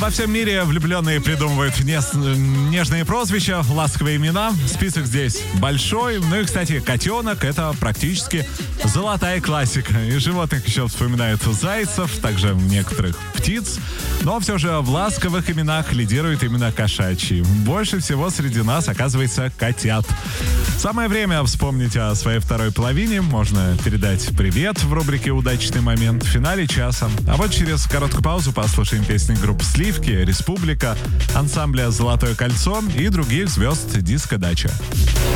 Во всем мире влюбленные придумывают нежные прозвища, ласковые имена. Список здесь большой. Ну и, кстати, котенок — это практически золотая классика. И животных еще вспоминают зайцев, также некоторых птиц. Но все же в ласковых именах лидируют именно кошачьи. Больше всего среди нас, оказывается, котят. Самое время вспомнить о своей второй половине. Можно передать привет в рубрике «Удачный момент» в финале часа. А вот через короткую паузу послушаем песни групп «Сливки», «Республика», ансамбля «Золотое кольцо» и других звезд диско-дача.